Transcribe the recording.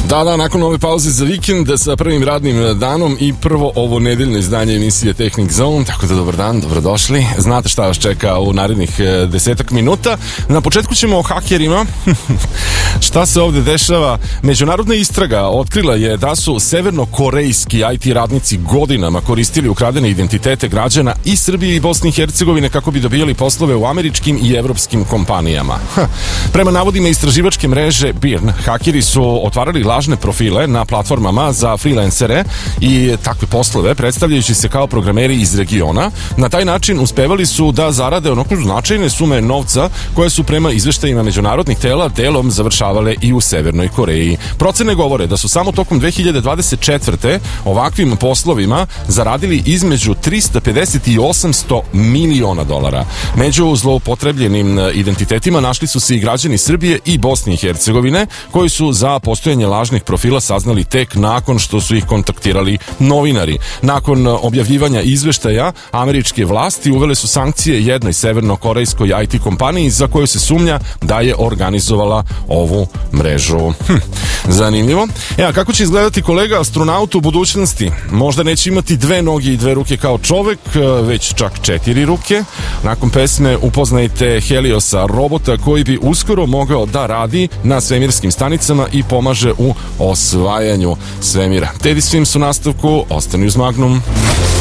Da, nakon ove pauze za vikend sa prvim radnim danom i prvo ovo nedeljno izdanje emisije Technic Zone, tako da dobar dan, dobrodošli. Znate šta vas čeka u narednih 10 minuta. Na početku ćemo o hakerima. Šta se ovde dešava? Međunarodna istraga otkrila je da su severnokorejski IT radnici godinama koristili ukradene identitete građana i Srbije i Bosne i Hercegovine kako bi dobijali poslove u američkim i evropskim kompanijama. Prema navodima istraživačke mreže BIRN, hakeri su otvarali lažne profile na platformama za freelancere i takve poslove, predstavljajući se kao programeri iz regiona. Na taj način uspevali su da zarade onako značajne sume novca koje su prema izveštajima međunarodnih tela delom završavale i u Severnoj Koreji. Procene govore da su samo tokom 2024. ovakvim poslovima zaradili između 350 i 800 miliona dolara. Među zloupotrebljenim identitetima našli su se i građani Srbije i Bosne i Hercegovine, koji su za postojanje lažnih profila saznali tek nakon što su ih kontaktirali novinari. Nakon objavljivanja izveštaja, američke vlasti uvele su sankcije jednoj severnokorejskoj IT kompaniji za koju se sumnja da je organizovala ovu mrežu. Zanimljivo. A kako će izgledati kolega astronaut u budućnosti? Možda neće imati 2 noge i 2 ruke kao čovek, već čak 4 ruke. Nakon pesme upoznajte Heliosa, robota koji bi uskoro mogao da radi na svemirskim stanicama i pomaže u osvajanju svemira. Teddy Swims u nastavku, ostani uz Magnum.